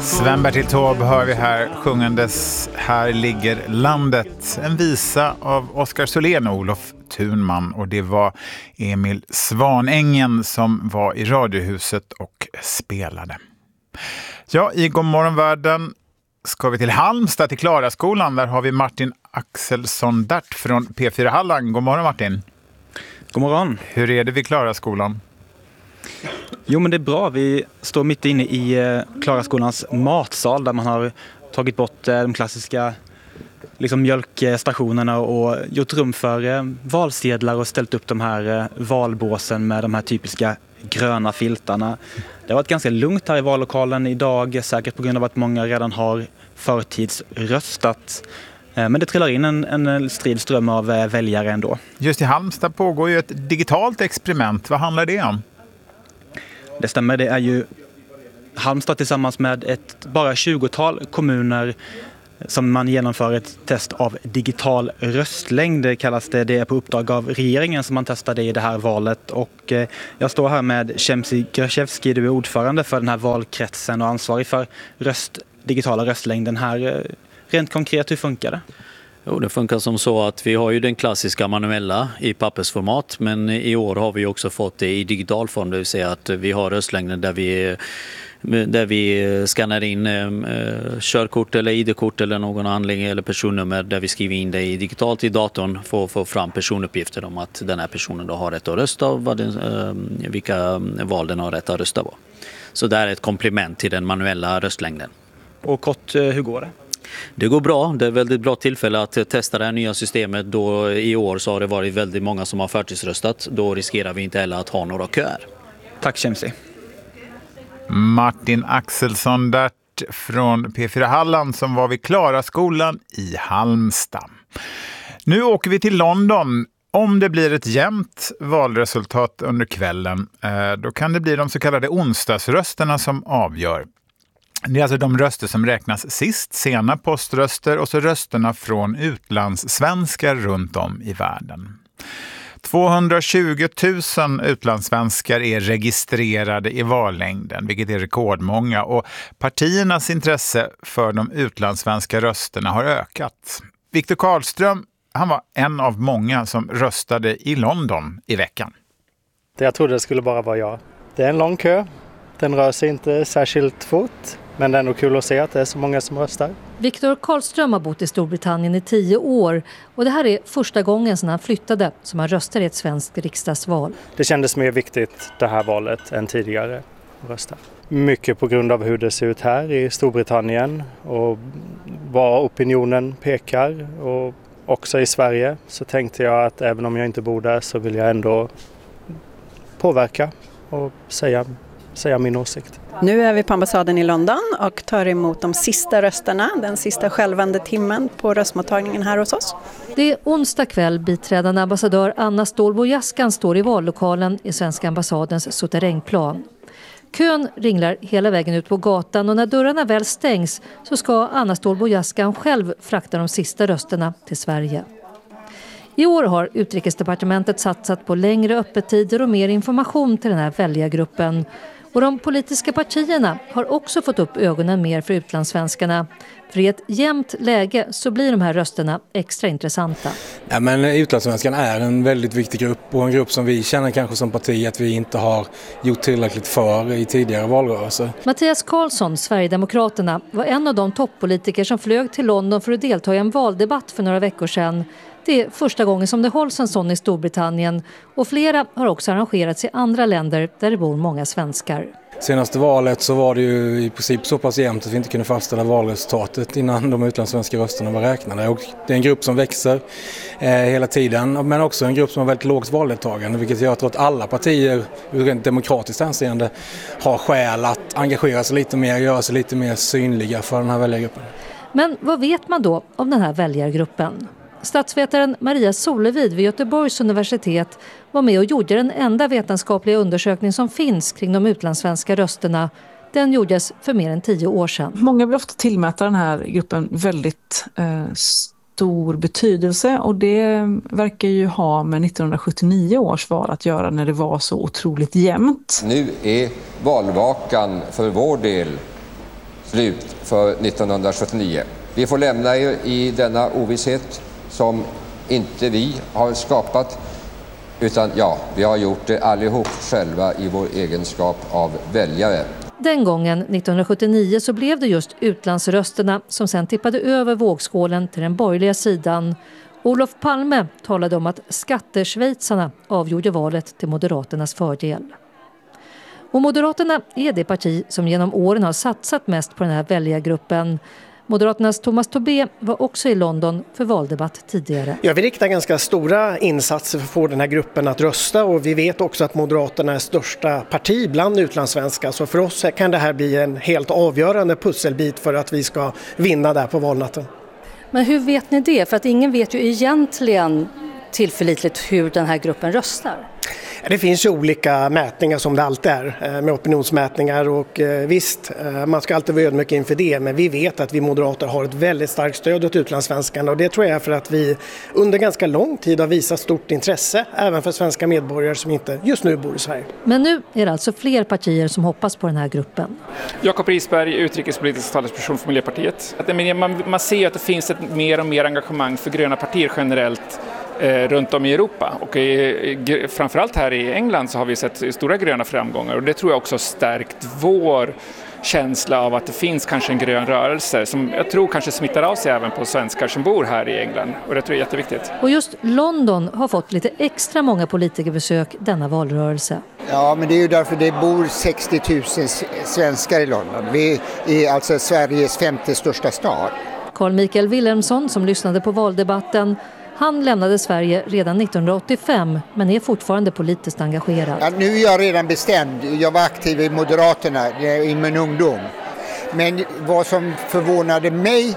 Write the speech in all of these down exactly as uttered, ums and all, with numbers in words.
Sven-Bertil Taube hör vi här sjungandes Här ligger landet. En visa av Oskar Solén och Olof Thunman. Och det var Emil Svanängen som var i Radiohuset och spelade. Ja, i Godmorgonvärlden ska vi till Halmstad, till Klaraskolan. Där har vi Martin Axelsson Dart från P fyra Halland. God morgon Martin. God morgon. Hur är det vid Klaraskolan? Jo, men det är bra. Vi står mitt inne i Klaraskolans matsal där man har tagit bort de klassiska liksom, mjölkstationerna och gjort rum för valsedlar och ställt upp de här valbåsen med de här typiska gröna filtarna. Det har varit ganska lugnt här i vallokalen idag, säkert på grund av att många redan har förtidsröstat. Men det trillar in en, en strid ström av väljare ändå. Just i Halmstad pågår ju ett digitalt experiment. Vad handlar det om? Det stämmer, det är ju Halmstad tillsammans med ett bara tjugotal kommuner som man genomför ett test av digital röstlängd. Det kallas det, det är på uppdrag av regeringen som man testar det i det här valet. Och jag står här med Chemsi Grashevski, du är ordförande för den här valkretsen och ansvarig för röst, digitala röstlängden här. Rent konkret, hur funkar det? Jo, det funkar som så att vi har ju den klassiska manuella i pappersformat, men i år har vi också fått det i digital form, det vill säga att vi har röstlängden där vi, där vi skannar in eh, körkort eller I D-kort eller någon handling eller personnummer där vi skriver in det i digitalt i datorn för att få fram personuppgifter om att den här personen då har rätt att rösta och vad den, eh, vilka val den har rätt att rösta på. Så det är ett komplement till den manuella röstlängden. Och kort, hur går det? Det går bra. Det är ett väldigt bra tillfälle att testa det här nya systemet. Då i år så har det varit väldigt många som har förtidsröstat. Då riskerar vi inte heller att ha några köer. Tack Chemsi. Martin Axelsson Dart från P fyra Halland som var vid Klaraskolan i Halmstad. Nu åker vi till London. Om det blir ett jämnt valresultat under kvällen, då kan det bli de så kallade onsdagsrösterna som avgör. Det är alltså de röster som räknas sist, sena poströster och så rösterna från utlandssvenskar runt om i världen. tvåhundratjugo tusen utlandssvenskar är registrerade i vallängden, vilket är rekordmånga, och partiernas intresse för de utlandssvenska rösterna har ökat. Viktor Karlström, han var en av många som röstade i London i veckan. Jag trodde det skulle bara vara jag. Det är en lång kö, den rör sig inte särskilt fort. Men det är nog kul att se att det är så många som röstar. Viktor Karlström har bott i Storbritannien i tio år. Och det här är första gången sedan han flyttade som han röstar i ett svenskt riksdagsval. Det kändes mer viktigt det här valet än tidigare att rösta. Mycket på grund av hur det ser ut här i Storbritannien och vad opinionen pekar. Och också i Sverige så tänkte jag att även om jag inte bor där så vill jag ändå påverka och säga, säga min åsikt. Nu är vi på ambassaden i London och tar emot de sista rösterna, den sista skälvande timmen på röstmottagningen här hos oss. Det är onsdag kväll. Biträdande ambassadör Anna Stålbo Jaskan står i vallokalen i svenska ambassadens souterrängplan. Kön ringlar hela vägen ut på gatan och när dörrarna väl stängs så ska Anna Stålbo Jaskan själv frakta de sista rösterna till Sverige. I år har Utrikesdepartementet satsat på längre öppettider och mer information till den här väljargruppen. Och de politiska partierna har också fått upp ögonen mer för utlandssvenskarna. För i ett jämnt läge så blir de här rösterna extra intressanta. Ja, men utlandssvenskarna är en väldigt viktig grupp och en grupp som vi känner kanske som parti att vi inte har gjort tillräckligt för i tidigare valrörelser. Mattias Karlsson, Sverigedemokraterna, var en av de toppolitiker som flög till London för att delta i en valdebatt för några veckor sedan. Det är första gången som det hålls en sån i Storbritannien och flera har också arrangerats i andra länder där det bor många svenskar. Senaste valet så var det ju i princip så pass jämnt att vi inte kunde fastställa valresultatet innan de utlandssvenska rösterna var räknade. Och det är en grupp som växer eh, hela tiden, men också en grupp som har väldigt lågt valdeltagande, vilket jag tror att alla partier ur ett demokratiskt hänseende har skäl att engagera sig lite mer, göra sig lite mer synliga för den här väljargruppen. Men vad vet man då om den här väljargruppen? Statsvetaren Maria Solevid vid Göteborgs universitet var med och gjorde den enda vetenskapliga undersökning som finns kring de utlandssvenska rösterna. Den gjordes för mer än tio år sedan. Många vill ofta tillmäta den här gruppen väldigt eh, stor betydelse och det verkar ju ha med nittonhundrasjuttionio års val att göra när det var så otroligt jämnt. Nu är valvakan för vår del slut för nittonhundrasjuttionio. Vi får lämna er i denna ovisshet som inte vi har skapat, utan ja, vi har gjort det allihop själva i vår egenskap av väljare. Den gången nittonhundrasjuttionio så blev det just utlandsrösterna som sen tippade över vågskålen till den borgerliga sidan. Olof Palme talade om att skatteschweizarna avgjorde valet till Moderaternas fördel. Och Moderaterna är det parti som genom åren har satsat mest på den här väljargruppen. Moderaternas Thomas Tobé var också i London för valdebatt tidigare. Ja, vi riktar ganska stora insatser för att få den här gruppen att rösta, och vi vet också att Moderaterna är största parti bland utlandssvenskar. Så för oss kan det här bli en helt avgörande pusselbit för att vi ska vinna där på valnatten. Men hur vet ni det? För att ingen vet ju egentligen tillförlitligt hur den här gruppen röstar. Det finns ju olika mätningar som det alltid är, med opinionsmätningar, och visst, man ska alltid vara ödmjuk inför det, men vi vet att vi moderater har ett väldigt starkt stöd åt utlandssvenskarna, och det tror jag är för att vi under ganska lång tid har visat stort intresse även för svenska medborgare som inte just nu bor i Sverige. Men nu är det alltså fler partier som hoppas på den här gruppen. Jakob Risberg, utrikespolitisk talesperson för Miljöpartiet. Att det, man, man ser att det finns ett mer och mer engagemang för gröna partier generellt Eh, runt om i Europa, och i, framförallt här i England så har vi sett stora gröna framgångar, och det tror jag också har stärkt vår känsla av att det finns kanske en grön rörelse som jag tror kanske smittar av sig även på svenskar som bor här i England, och det tror jag är jätteviktigt. Och just London har fått lite extra många politikerbesök denna valrörelse. Ja, men det är ju därför det bor sextio tusen svenskar i London. Vi är alltså Sveriges femte största stad. Carl Michael Wilhelmsson, som lyssnade på valdebatten, han lämnade Sverige redan nittonhundraåttiofem, men är fortfarande politiskt engagerad. Ja, nu är jag redan bestämd. Jag var aktiv i Moderaterna i min ungdom. Men vad som förvånade mig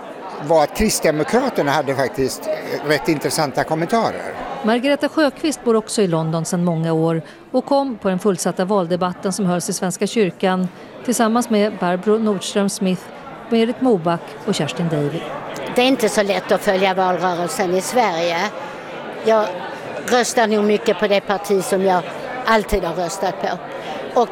var att Kristdemokraterna hade faktiskt rätt intressanta kommentarer. Margareta Sjöqvist bor också i London sedan många år och kom på den fullsatta valdebatten som hölls i Svenska kyrkan tillsammans med Barbro Nordström Smith, Berit Moback och Kerstin Davy. Det är inte så lätt att följa valrörelsen i Sverige. Jag röstar nog mycket på det parti som jag alltid har röstat på. Och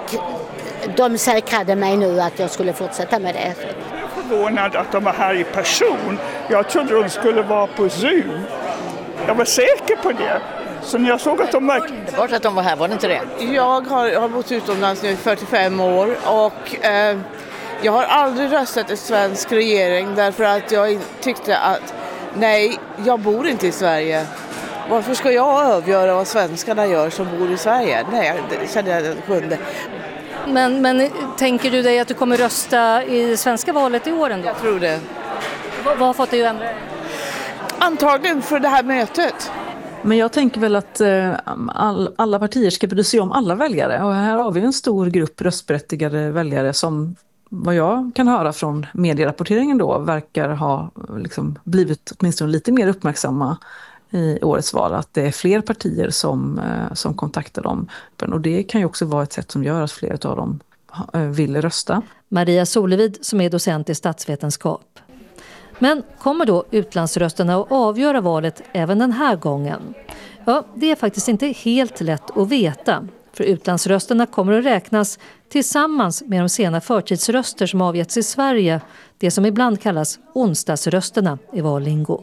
de säkrade mig nu att jag skulle fortsätta med det. Jag är förvånad att de var här i person. Jag trodde de skulle vara på Zoom. Jag var säker på det. Så när jag såg att de var... Underbart att de var här, var det inte det? Jag har, har bott utomlands nu i fyrtiofem år och... Eh, Jag har aldrig röstat i svensk regering därför att jag tyckte att nej, jag bor inte i Sverige. Varför ska jag avgöra vad svenskarna gör som bor i Sverige? Nej, det kände jag inte kunde. Men, men tänker du dig att du kommer rösta i svenska valet i år ändå? Jag tror det. Vad, vad har fått dig att ändra? Antagligen för det här mötet. Men jag tänker väl att all, alla partier ska bry sig om alla väljare. Och här har vi en stor grupp röstberättigade väljare som, vad jag kan höra från medierapporteringen då, verkar ha liksom blivit åtminstone lite mer uppmärksamma i årets val. Att det är fler partier som, som kontaktar dem. Och det kan ju också vara ett sätt som gör att fler av dem vill rösta. Maria Solevid som är docent i statsvetenskap. Men kommer då utlandsrösterna att avgöra valet även den här gången? Ja, det är faktiskt inte helt lätt att veta. För utlandsrösterna kommer att räknas tillsammans med de sena förtidsröster som avgetts i Sverige. Det som ibland kallas onsdagsrösterna i vallingo.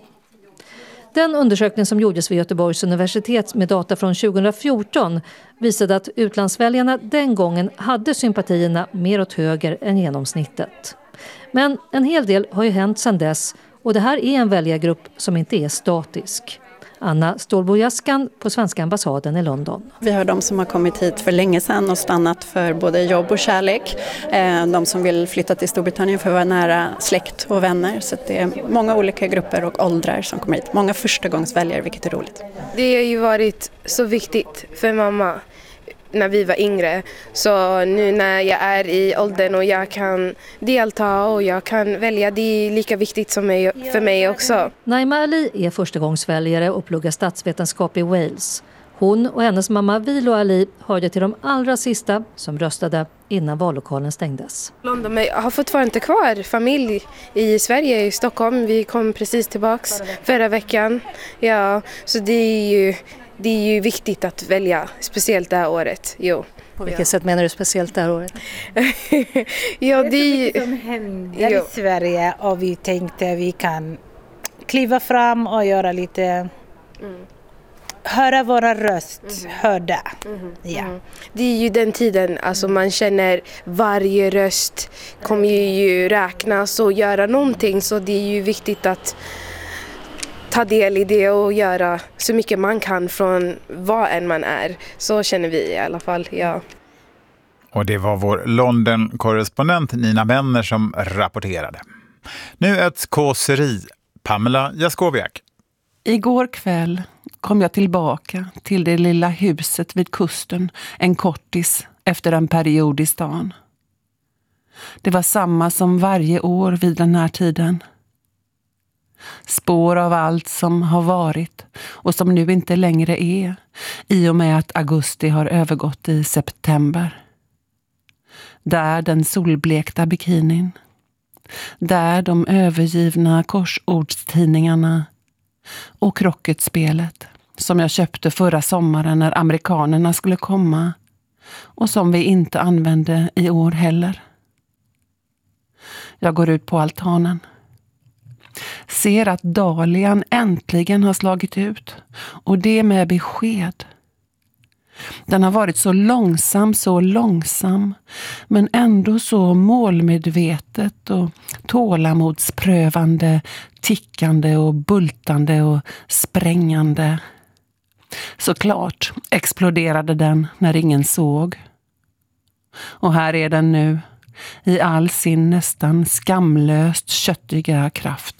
Den undersökning som gjordes vid Göteborgs universitet med data från tjugohundrafjorton visade att utlandsväljarna den gången hade sympatierna mer åt höger än genomsnittet. Men en hel del har ju hänt sedan dess och det här är en väljargrupp som inte är statisk. Anna Stålbo Jaskan på svenska ambassaden i London. Vi har de som har kommit hit för länge sedan och stannat för både jobb och kärlek. De som vill flytta till Storbritannien för att vara nära släkt och vänner. Så det är många olika grupper och åldrar som kommer hit. Många förstagångsväljare, vilket är roligt. Det har ju varit så viktigt för mamma när vi var yngre. Så nu när jag är i åldern och jag kan delta och jag kan välja, det är lika viktigt som mig, för mig också. Naima Ali är förstagångsväljare och pluggar statsvetenskap i Wales. Hon och hennes mamma Vilo Ali hörde till de allra sista som röstade innan vallokalen stängdes. London, jag har fortfarande kvar familj i Sverige, i Stockholm. Vi kom precis tillbaks förra veckan. Ja, så det är ju... Det är ju viktigt att välja, speciellt det här året. Jo, På vilket ja. sätt menar du speciellt det här året? Ja, det är mycket som händer i Sverige och vi tänkte vi kan kliva fram och göra lite, mm. höra våra röst mm. hörda. Mm. Ja. Mm. Det är ju den tiden, alltså man känner varje röst kommer ju räknas och göra någonting, så det är ju viktigt att ta del i det och göra så mycket man kan från vad än man är. Så känner vi i alla fall, ja. Och det var vår London-korrespondent Nina Benner som rapporterade. Nu ett kåseri. Pamela Jaskowiak. Igår kväll kom jag tillbaka till det lilla huset vid kusten, en kortis efter en period i stan. Det var samma som varje år vid den här tiden. Spår av allt som har varit och som nu inte längre är, i och med att augusti har övergått i september. Där den solblekta bikinin. Där de övergivna korsordstidningarna och krocketspelet som jag köpte förra sommaren när amerikanerna skulle komma och som vi inte använde i år heller. Jag går ut på altanen. Ser att dahlian äntligen har slagit ut, och det med besked. Den har varit så långsam, så långsam, men ändå så målmedvetet och tålamodsprövande, tickande och bultande och sprängande. Såklart exploderade den när ingen såg. Och här är den nu, i all sin nästan skamlöst köttiga kraft.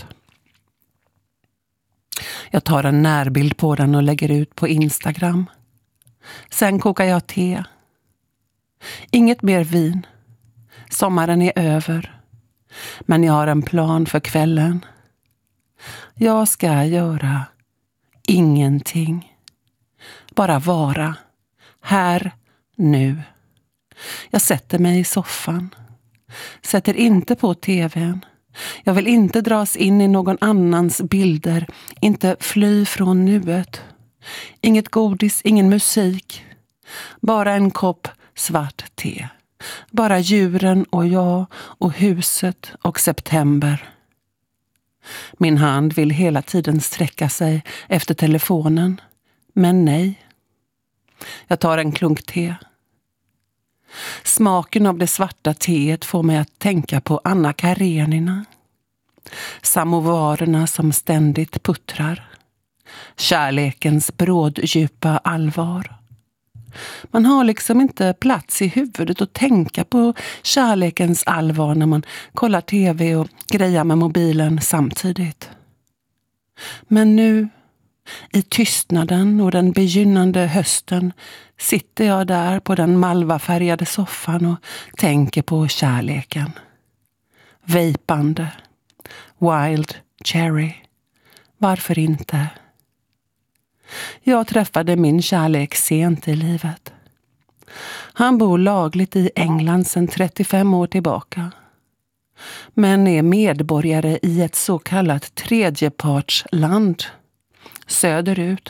Jag tar en närbild på den och lägger ut på Instagram. Sen kokar jag te. Inget mer vin. Sommaren är över. Men jag har en plan för kvällen. Jag ska göra ingenting. Bara vara. Här, nu. Jag sätter mig i soffan. Sätter inte på tvn. Jag vill inte dras in i någon annans bilder. Inte fly från nuet. Inget godis, ingen musik. Bara en kopp svart te. Bara djuren och jag och huset och september. Min hand vill hela tiden sträcka sig efter telefonen. Men nej. Jag tar en klunk te. Smaken av det svarta teet får mig att tänka på Anna Karenina. Samovarerna som ständigt puttrar. Kärlekens bråddjupa allvar. Man har liksom inte plats i huvudet att tänka på kärlekens allvar när man kollar tv och grejar med mobilen samtidigt. Men nu, i tystnaden och den begynnande hösten, sitter jag där på den malvafärgade soffan och tänker på kärleken. Vejpande. Wild cherry. Varför inte? Jag träffade min kärlek sent i livet. Han bor lagligt i England sedan trettiofem år tillbaka. Men är medborgare i ett så kallat tredjepartsland. Söderut.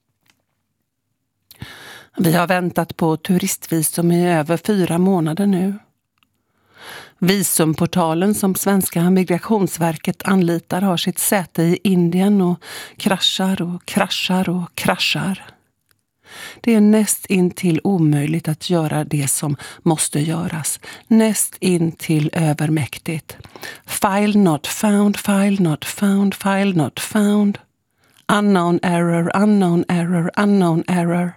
Vi har väntat på turistvisum i över fyra månader nu. Visumportalen som svenska migrationsverket anlitar har sitt säte i Indien och kraschar och kraschar och kraschar. Det är näst intill omöjligt att göra det som måste göras. Näst intill övermäktigt. File not found, file not found, file not found. Unknown error, unknown error, unknown error.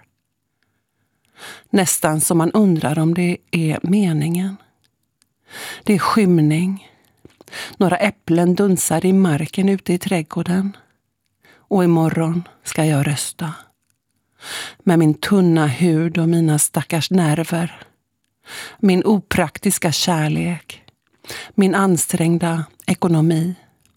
Nästan som man undrar om det är meningen. Det är skymning. Några äpplen dunsar i marken ute i trädgården. Och imorgon ska jag rösta. Med min tunna hud och mina stackars nerver. Min opraktiska kärlek. Min ansträngda ekonomi.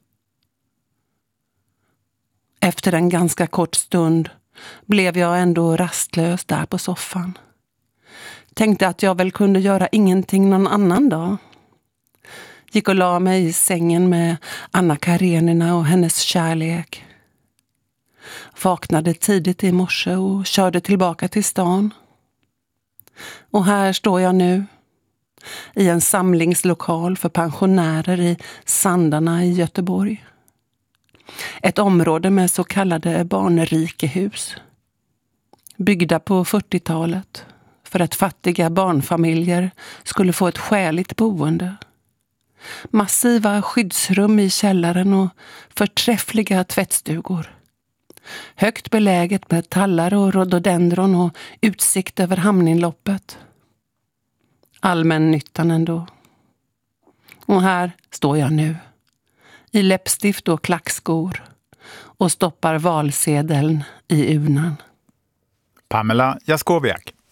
Efter en ganska kort stund blev jag ändå rastlös där på soffan. Tänkte att jag väl kunde göra ingenting någon annan dag. Gick och la mig i sängen med Anna Karenina och hennes kärlek. Vaknade tidigt i morse och körde tillbaka till stan. Och här står jag nu i en samlingslokal för pensionärer i Sandarna i Göteborg. Ett område med så kallade barnrikehus. Byggda på fyrtiotalet för att fattiga barnfamiljer skulle få ett skäligt boende. Massiva skyddsrum i källaren och förträffliga tvättstugor. Högt beläget med tallar och rhododendron och utsikt över hamninloppet. Allmännyttan ändå. Och här står jag nu. I läppstift och klackskor. Och stoppar valsedeln i urnan. Pamela Jaskowiak.